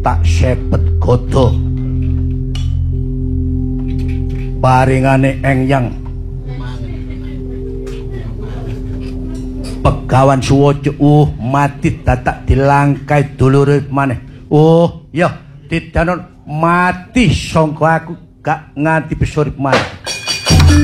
tak sepet godo paringane engyang Pegawan Suwojo mati dadak dilangkai dulure maneh. Ya, Didanon mati sangka aku gak nganti bisa urip maneh.